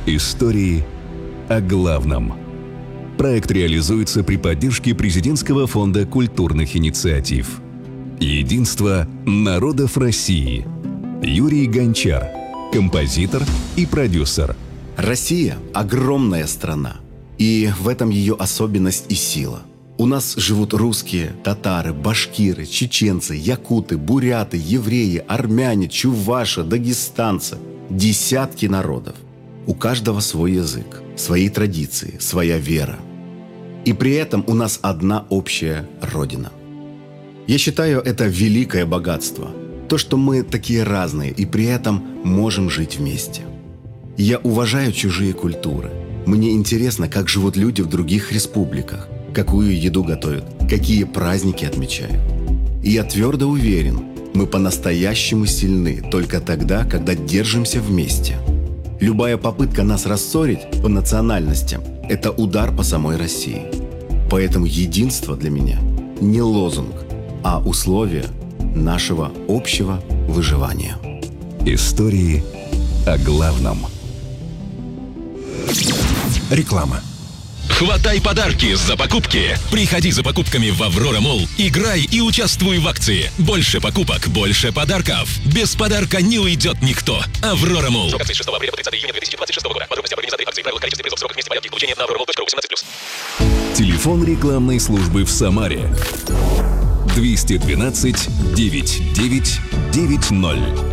Истории о главном. Проект реализуется при поддержке Президентского фонда культурных инициатив. Единство народов России. Юрий Гончар, композитор и продюсер. Россия – огромная страна, и в этом ее особенность и сила. У нас живут русские, татары, башкиры, чеченцы, якуты, буряты, евреи, армяне, чуваши, дагестанцы. Десятки народов. У каждого свой язык, свои традиции, своя вера. И при этом у нас одна общая родина. Я считаю, это великое богатство. То, что мы такие разные и при этом можем жить вместе. Я уважаю чужие культуры. Мне интересно, как живут люди в других республиках, какую еду готовят, какие праздники отмечают. И я твердо уверен, мы по-настоящему сильны только тогда, когда держимся вместе. Любая попытка нас рассорить по национальностям – это удар по самой России. Поэтому единство для меня не лозунг, а условие нашего общего выживания. Истории о главном. Реклама. Хватай подарки за покупки. Приходи за покупками в Аврора Молл. Играй и участвуй в акции. Больше покупок, больше подарков. Без подарка не уйдет никто. Аврора Молл. Срок акции с 6 апреля по 30 июня 2026 года. Подробности об организации акции, правила, количество призов, сроках, месте порядке получения на auroramall.ru 18+. Телефон рекламной службы в Самаре 212 99 90.